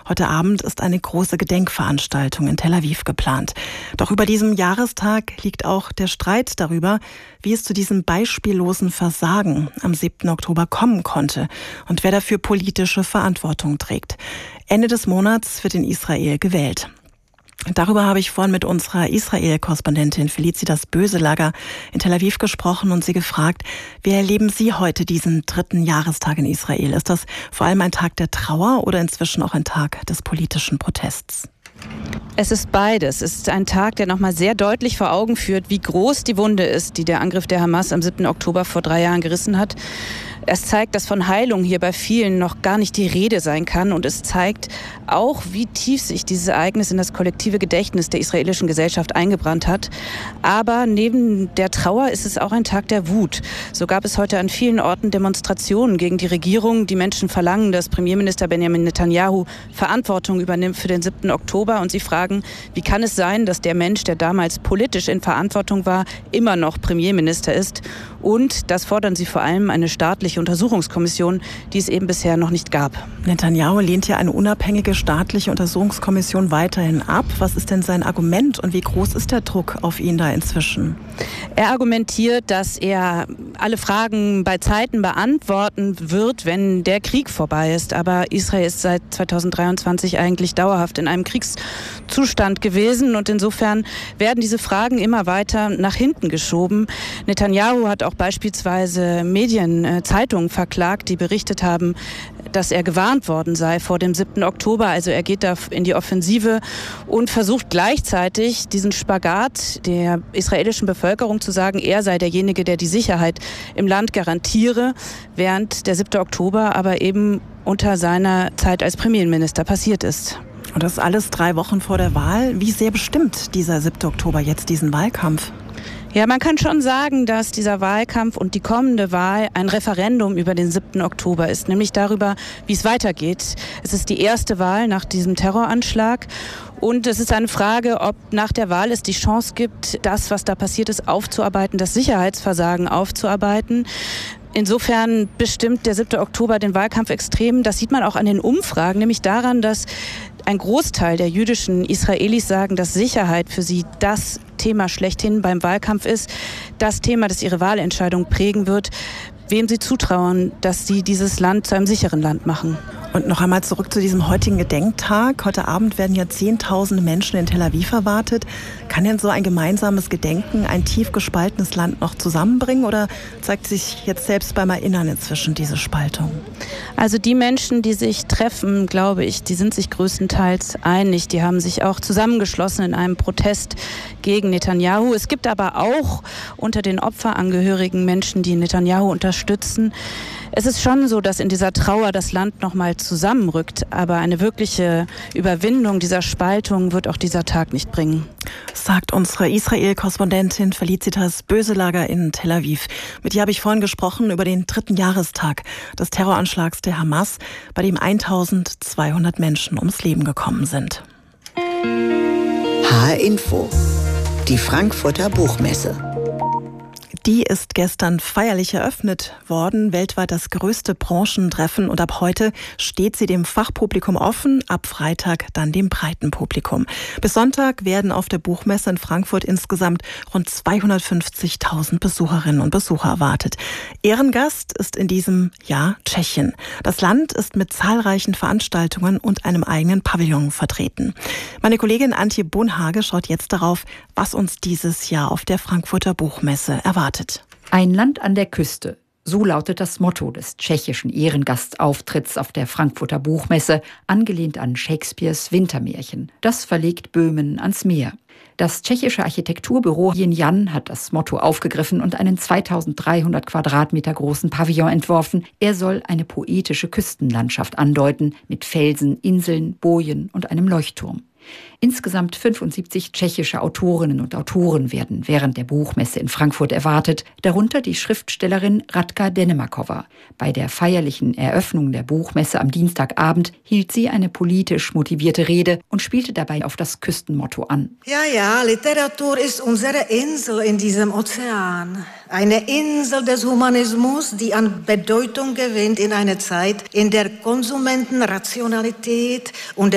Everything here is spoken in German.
Heute Abend ist eine große Gedenkveranstaltung in Tel Aviv geplant. Doch über diesem Jahrestag liegt auch der Streit darüber, wie es zu diesem beispiellosen Versagen am 7. Oktober kommen konnte und wer dafür politische Verantwortung trägt. Ende des Monats wird in Israel gewählt. Darüber habe ich vorhin mit unserer Israel-Korrespondentin Felicitas Böselager in Tel Aviv gesprochen und sie gefragt, wie erleben Sie heute diesen 3. Jahrestag in Israel? Ist das vor allem ein Tag der Trauer oder inzwischen auch ein Tag des politischen Protests? Es ist beides. Es ist ein Tag, der nochmal sehr deutlich vor Augen führt, wie groß die Wunde ist, die der Angriff der Hamas am 7. Oktober vor 3 Jahren gerissen hat. Es zeigt, dass von Heilung hier bei vielen noch gar nicht die Rede sein kann. Und es zeigt auch, wie tief sich dieses Ereignis in das kollektive Gedächtnis der israelischen Gesellschaft eingebrannt hat. Aber neben der Trauer ist es auch ein Tag der Wut. So gab es heute an vielen Orten Demonstrationen gegen die Regierung. Die Menschen verlangen, dass Premierminister Benjamin Netanyahu Verantwortung übernimmt für den 7. Oktober. Und sie fragen, wie kann es sein, dass der Mensch, der damals politisch in Verantwortung war, immer noch Premierminister ist? Und das fordern sie vor allem eine staatliche Untersuchungskommission, die es eben bisher noch nicht gab. Netanyahu lehnt ja eine unabhängige staatliche Untersuchungskommission weiterhin ab. Was ist denn sein Argument und wie groß ist der Druck auf ihn da inzwischen? Er argumentiert, dass er alle Fragen bei Zeiten beantworten wird, wenn der Krieg vorbei ist. Aber Israel ist seit 2023 eigentlich dauerhaft in einem Kriegszustand gewesen und insofern werden diese Fragen immer weiter nach hinten geschoben. Netanyahu hat auch beispielsweise Zeitungen verklagt, die berichtet haben, dass er gewarnt worden sei vor dem 7. Oktober. Also er geht da in die Offensive und versucht gleichzeitig diesen Spagat der israelischen Bevölkerung zu sagen, er sei derjenige, der die Sicherheit im Land garantiere, während der 7. Oktober aber eben unter seiner Zeit als Premierminister passiert ist. Und das alles 3 Wochen vor der Wahl. Wie sehr bestimmt dieser 7. Oktober jetzt diesen Wahlkampf? Ja, man kann schon sagen, dass dieser Wahlkampf und die kommende Wahl ein Referendum über den 7. Oktober ist, nämlich darüber, wie es weitergeht. Es ist die erste Wahl nach diesem Terroranschlag und es ist eine Frage, ob nach der Wahl es die Chance gibt, das, was da passiert ist, aufzuarbeiten, das Sicherheitsversagen aufzuarbeiten. Insofern bestimmt der 7. Oktober den Wahlkampf extrem. Das sieht man auch an den Umfragen, nämlich daran, dass ein Großteil der jüdischen Israelis sagen, dass Sicherheit für sie das Thema schlechthin beim Wahlkampf ist. Das Thema, das ihre Wahlentscheidung prägen wird, wem sie zutrauen, dass sie dieses Land zu einem sicheren Land machen. Und noch einmal zurück zu diesem heutigen Gedenktag. Heute Abend werden ja Zehntausende Menschen in Tel Aviv erwartet. Kann denn so ein gemeinsames Gedenken ein tief gespaltenes Land noch zusammenbringen oder zeigt sich jetzt selbst beim Erinnern inzwischen diese Spaltung? Also die Menschen, die sich treffen, glaube ich, die sind sich größtenteils einig. Die haben sich auch zusammengeschlossen in einem Protest gegen Netanyahu. Es gibt aber auch unter den Opferangehörigen Menschen, die Netanyahu unterstützen. Es ist schon so, dass in dieser Trauer das Land nochmal zusammenrückt, aber eine wirkliche Überwindung dieser Spaltung wird auch dieser Tag nicht bringen. Sagt unsere Israel-Korrespondentin Felicitas Böselager in Tel Aviv. Mit ihr habe ich vorhin gesprochen über den 3. Jahrestag des Terroranschlags der Hamas, bei dem 1200 Menschen ums Leben gekommen sind. HR-Info, die Frankfurter Buchmesse. Die ist gestern feierlich eröffnet worden, weltweit das größte Branchentreffen und ab heute steht sie dem Fachpublikum offen, ab Freitag dann dem breiten Publikum. Bis Sonntag werden auf der Buchmesse in Frankfurt insgesamt rund 250.000 Besucherinnen und Besucher erwartet. Ehrengast ist in diesem Jahr Tschechien. Das Land ist mit zahlreichen Veranstaltungen und einem eigenen Pavillon vertreten. Meine Kollegin Antje Bonhage schaut jetzt darauf, was uns dieses Jahr auf der Frankfurter Buchmesse erwartet. Ein Land an der Küste. So lautet das Motto des tschechischen Ehrengastauftritts auf der Frankfurter Buchmesse, angelehnt an Shakespeares Wintermärchen. Das verlegt Böhmen ans Meer. Das tschechische Architekturbüro Yin Jan hat das Motto aufgegriffen und einen 2300 Quadratmeter großen Pavillon entworfen. Er soll eine poetische Küstenlandschaft andeuten, mit Felsen, Inseln, Bojen und einem Leuchtturm. Insgesamt 75 tschechische Autorinnen und Autoren werden während der Buchmesse in Frankfurt erwartet, darunter die Schriftstellerin Radka Denemakova. Bei der feierlichen Eröffnung der Buchmesse am Dienstagabend hielt sie eine politisch motivierte Rede und spielte dabei auf das Küstenmotto an. Ja, Literatur ist unsere Insel in diesem Ozean. Eine Insel des Humanismus, die an Bedeutung gewinnt in einer Zeit, in der Konsumentenrationalität und